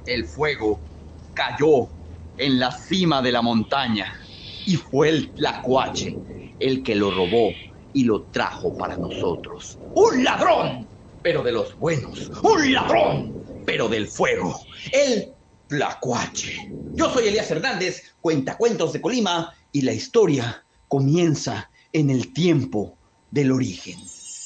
El fuego cayó en la cima de la montaña y fue el tlacuache el que lo robó y lo trajo para nosotros. ¡Un ladrón! Pero de los buenos. ¡Un ladrón! Pero del fuego. El tlacuache. Yo soy Elías Hernández, cuentacuentos de Colima, y la historia comienza en el tiempo del origen.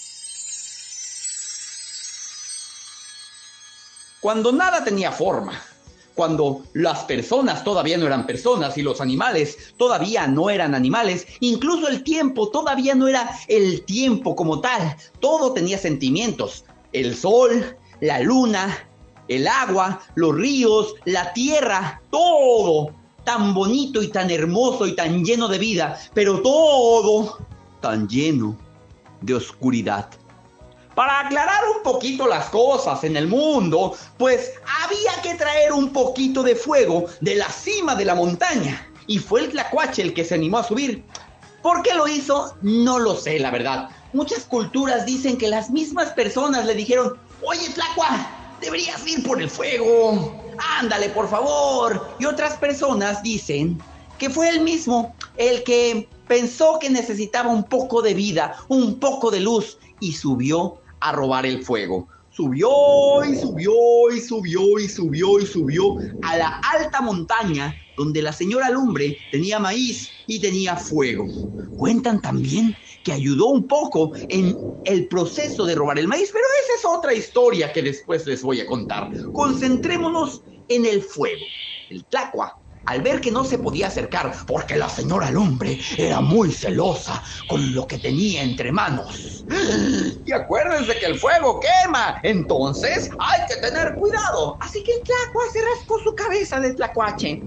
Cuando nada tenía forma, cuando las personas todavía no eran personas y los animales todavía no eran animales, incluso el tiempo todavía no era el tiempo como tal, todo tenía sentimientos, el sol, la luna, el agua, los ríos, la tierra, todo tan bonito y tan hermoso y tan lleno de vida, pero todo tan lleno de oscuridad. Para aclarar un poquito las cosas en el mundo, pues había que traer un poquito de fuego de la cima de la montaña. Y fue el tlacuache el que se animó a subir. ¿Por qué lo hizo? No lo sé, la verdad. Muchas culturas dicen que las mismas personas le dijeron: oye, tlacua, deberías ir por el fuego. Ándale, por favor. Y otras personas dicen que fue él mismo el que pensó que necesitaba un poco de vida, un poco de luz, y subió a robar el fuego. Subió y subió y subió y subió y subió a la alta montaña donde la señora Lumbre tenía maíz y tenía fuego. Cuentan también que ayudó un poco en el proceso de robar el maíz, pero esa es otra historia que después les voy a contar. Concentrémonos en el fuego. El tlacua, al ver que no se podía acercar porque la señora Lumbre era muy celosa con lo que tenía entre manos. Y acuérdense que el fuego quema, entonces hay que tener cuidado. Así que el tlacua se raspó su cabeza de tlacuache.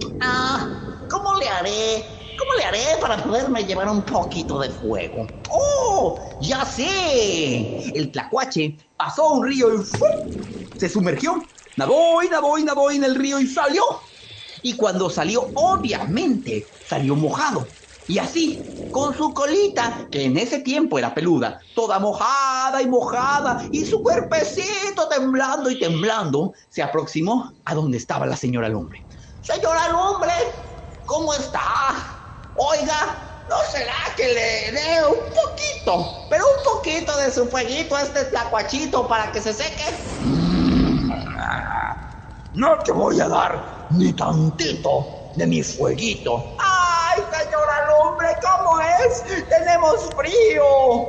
¿Cómo le haré? ¿Cómo le haré para poderme llevar un poquito de fuego? ¡Oh! ¡Ya sé! El tlacuache pasó a un río y se sumergió. Nadó y nadó y nadó en el río y salió. Y cuando salió, obviamente, salió mojado. Y así, con su colita, que en ese tiempo era peluda, toda mojada, y su cuerpecito temblando y temblando, se aproximó a donde estaba la señora Lumbre. Señora Lumbre, ¿cómo está? Oiga, ¿no será que le dé un poquito, pero un poquito de su fueguito a este tlacuachito para que se seque? No te voy a dar ni tantito de mi fueguito. ¡Ay, señora Lumbre, ¿cómo es? ¡Tenemos frío!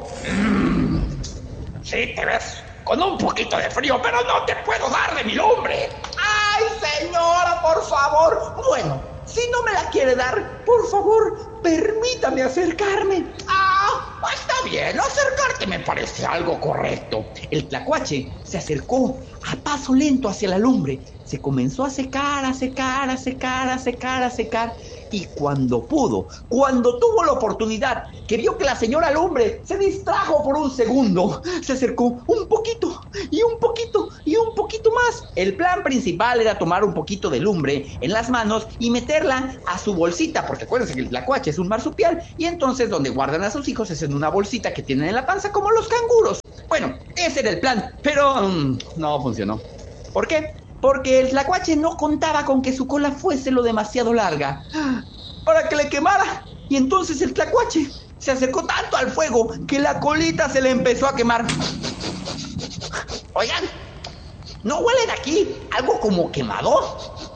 Sí, te ves con un poquito de frío, pero no te puedo dar de mi lumbre. ¡Ay, señora, por favor! Bueno, si no me la quiere dar, por favor, permítame acercarme. Está bien, acercarte me parece algo correcto. El tlacuache se acercó a paso lento hacia la lumbre. Se comenzó a secar, a secar, a secar, a secar, a secar. Y cuando pudo, cuando tuvo la oportunidad, que vio que la señora Lumbre se distrajo por un segundo, se acercó un poquito y un poquito y un poquito más. El plan principal era tomar un poquito de lumbre en las manos y meterla a su bolsita, porque acuérdense que el tlacuache es un marsupial, y entonces donde guardan a sus hijos es en una bolsita que tienen en la panza como los canguros. Bueno, ese era el plan, pero no funcionó. ¿Por qué? Porque el tlacuache no contaba con que su cola fuese lo demasiado larga para que le quemara. Y entonces el tlacuache se acercó tanto al fuego que la colita se le empezó a quemar. Oigan, ¿no huele de aquí algo como quemado?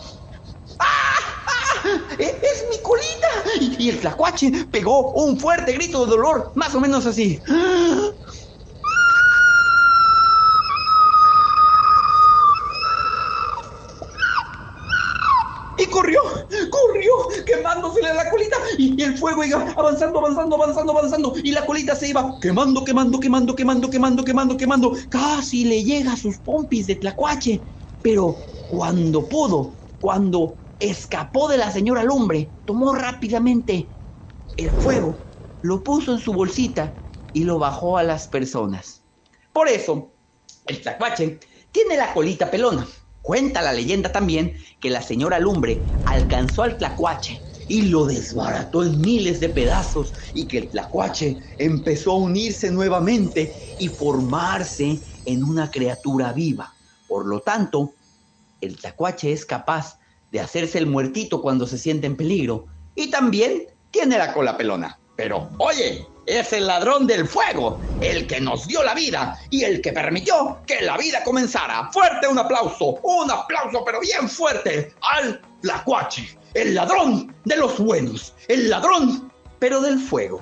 ¡Es mi colita! Y el tlacuache pegó un fuerte grito de dolor, más o menos así. Y corrió, quemándosele la colita, y el fuego iba avanzando, y la colita se iba quemando, casi le llega a sus pompis de tlacuache. Pero cuando pudo, cuando escapó de la señora Lumbre, tomó rápidamente el fuego, lo puso en su bolsita y lo bajó a las personas. Por eso, el tlacuache tiene la colita pelona. Cuenta la leyenda también que la señora Lumbre alcanzó al tlacuache y lo desbarató en miles de pedazos, y que el tlacuache empezó a unirse nuevamente y formarse en una criatura viva. Por lo tanto, El tlacuache es capaz de hacerse el muertito cuando se siente en peligro y también tiene la cola pelona. Pero, oye, es el ladrón del fuego, el que nos dio la vida y el que permitió que la vida comenzara. Fuerte un aplauso pero bien fuerte al tlacuache, el ladrón de los buenos, el ladrón pero del fuego.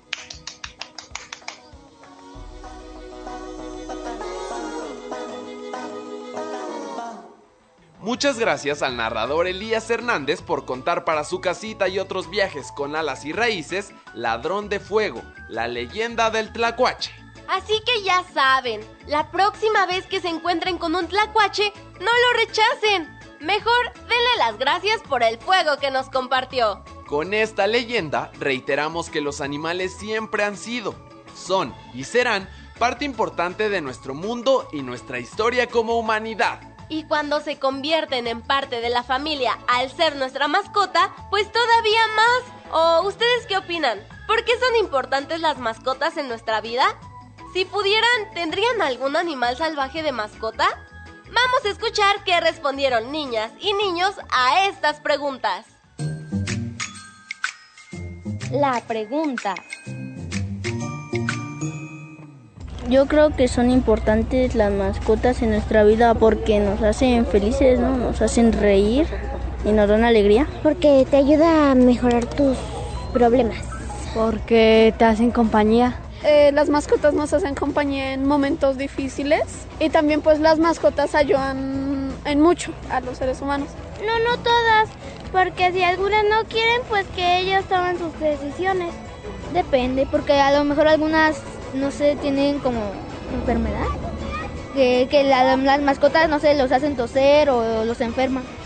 Muchas gracias al narrador Elías Hernández por contar para Su Casita y Otros Viajes con Alas y Raíces, Ladrón de Fuego, la leyenda del tlacuache. Así que ya saben, la próxima vez que se encuentren con un tlacuache, no lo rechacen. Mejor denle las gracias por el fuego que nos compartió. Con esta leyenda reiteramos que los animales siempre han sido, son y serán parte importante de nuestro mundo y nuestra historia como humanidad. Y cuando se convierten en parte de la familia al ser nuestra mascota, pues todavía más. ¿O ustedes qué opinan? ¿Por qué son importantes las mascotas en nuestra vida? Si pudieran, ¿tendrían algún animal salvaje de mascota? Vamos a escuchar qué respondieron niñas y niños a estas preguntas. La pregunta. Yo creo que son importantes las mascotas en nuestra vida porque nos hacen felices, ¿no? Nos hacen reír y nos dan alegría. Porque te ayuda a mejorar tus problemas. Porque te hacen compañía. Las mascotas nos hacen compañía en momentos difíciles y también pues las mascotas ayudan en mucho a los seres humanos. No todas, porque si algunas no quieren, pues que ellas tomen sus decisiones. Depende, porque a lo mejor algunas, no sé, tienen como enfermedad. Que las mascotas, no sé, los hacen toser o los enferman.